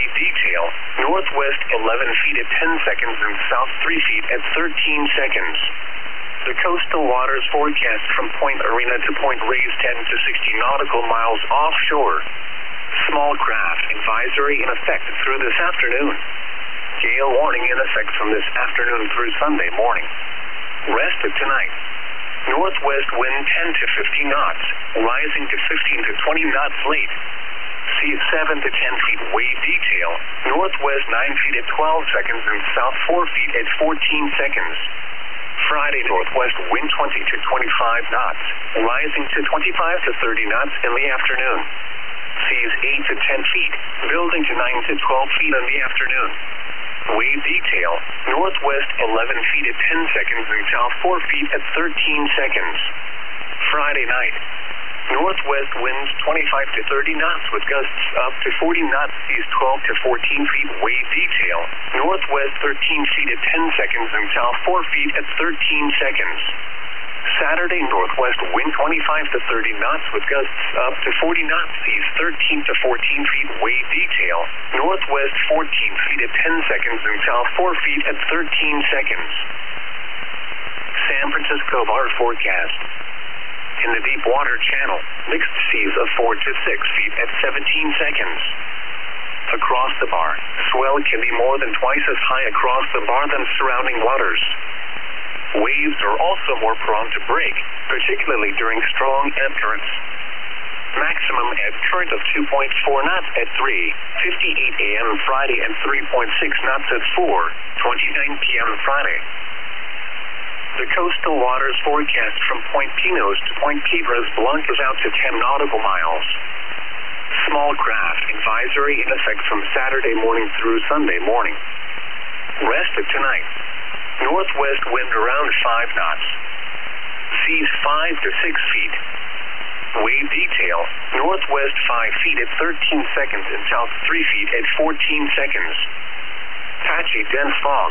wave detail, northwest 11 feet at 10 seconds and south 3 feet at 13 seconds. The coastal waters forecast from Point Arena to Point Reyes 10 to 60 nautical miles offshore. Small craft advisory in effect through this afternoon. Gale warning in effect from this afternoon through Sunday morning. Rest of tonight. Northwest wind 10 to 15 knots, rising to 15 to 20 knots late. Seas 7 to 10 feet wave detail, northwest 9 feet at 12 seconds and south 4 feet at 14 seconds. Friday northwest wind 20 to 25 knots, rising to 25 to 30 knots in the afternoon. Seas 8 to 10 feet, building to 9 to 12 feet in the afternoon. Wave detail, northwest 11 feet at 10 seconds and south 4 feet at 13 seconds. Friday night, northwest winds 25 to 30 knots with gusts up to 40 knots, seas 12 to 14 feet wave detail, northwest 13 feet at 10 seconds and south 4 feet at 13 seconds. Saturday northwest wind 25 to 30 knots with gusts up to 40 knots, seas 13 to 14 feet wave detail, northwest 14 feet at 10 seconds and south 4 feet at 13 seconds. San Francisco bar forecast. In the deep water channel, mixed seas of 4 to 6 feet at 17 seconds. Across the bar, swell can be more than twice as high across the bar than surrounding waters. Waves are also more prone to break, particularly during strong ebb currents. Maximum ebb current of 2.4 knots at 3:58 a.m. Friday and 3.6 knots at 4:29 p.m. Friday. The coastal waters forecast from Point Pinos to Point Piedras Blancas out to 10 nautical miles. Small craft advisory in effect from Saturday morning through Sunday morning. Rest of tonight. Northwest wind around 5 knots. Seas 5 to 6 feet. Wave detail, northwest 5 feet at 13 seconds and south 3 feet at 14 seconds. Patchy dense fog.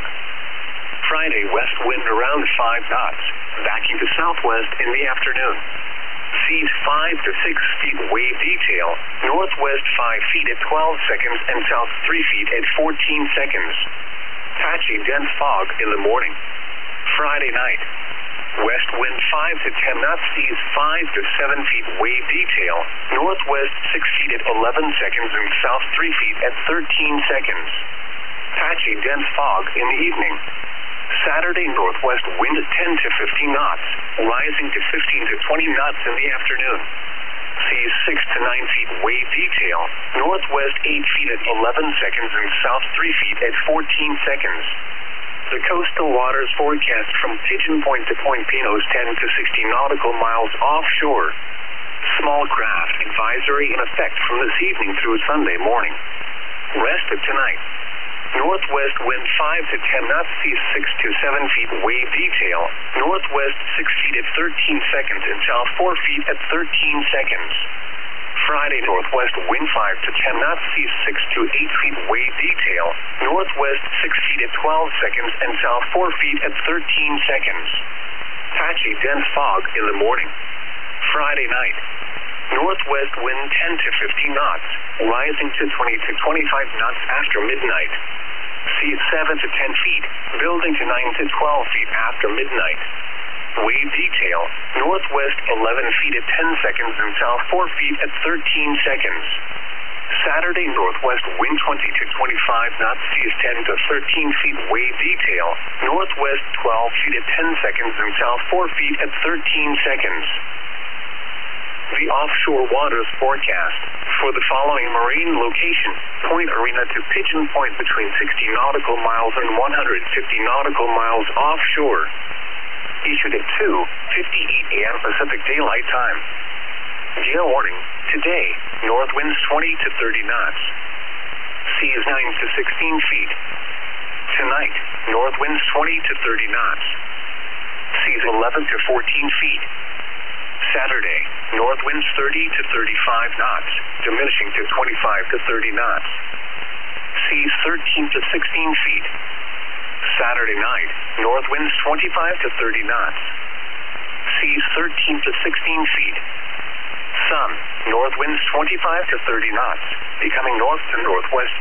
Friday west wind around 5 knots, backing to southwest in the afternoon. Seas 5 to 6 feet wave detail, northwest 5 feet at 12 seconds and south 3 feet at 14 seconds. Patchy dense fog in the morning. Friday night. West wind 5 to 10 knots, seas 5 to 7 feet wave detail, northwest 6 feet at 11 seconds and south 3 feet at 13 seconds. Patchy dense fog in the evening. Saturday northwest wind 10 to 15 knots, rising to 15 to 20 knots in the afternoon. Seas 6 to 9 feet wave detail, northwest 8 feet at 11 seconds and south 3 feet at 14 seconds. The coastal waters forecast from Pigeon Point to Point Pinos 10 to 60 nautical miles offshore. Small craft advisory in effect from this evening through Sunday morning. Rest of tonight. Northwest wind 5 to 10 knots, seas 6 to 7 feet wave detail, northwest 6 feet at 13 seconds and south 4 feet at 13 seconds. Friday northwest wind 5 to 10 knots, seas 6 to 8 feet wave detail, northwest 6 feet at 12 seconds and south 4 feet at 13 seconds. Patchy dense fog in the morning. Friday night. Northwest wind 10 to 15 knots, rising to 20 to 25 knots after midnight. Seas 7 to 10 feet, building to 9 to 12 feet after midnight. Wave detail, northwest 11 feet at 10 seconds and south 4 feet at 13 seconds. Saturday northwest wind 20 to 25 knots, seas 10 to 13 feet wave detail, northwest 12 feet at 10 seconds and south 4 feet at 13 seconds. The offshore waters forecast for the following marine location, Point Arena to Pigeon Point between 60 nautical miles and 150 nautical miles offshore. Issued at 2:58 a.m. Pacific Daylight Time. Gale warning, today, north winds 20 to 30 knots. Seas 9 to 16 feet. Tonight, north winds 20 to 30 knots. Seas 11 to 14 feet. Saturday, north winds 30 to 35 knots, diminishing to 25 to 30 knots. Seas 13 to 16 feet. Saturday night, north winds 25 to 30 knots. Seas 13 to 16 feet. Sun, north winds 25 to 30 knots, becoming north to northwest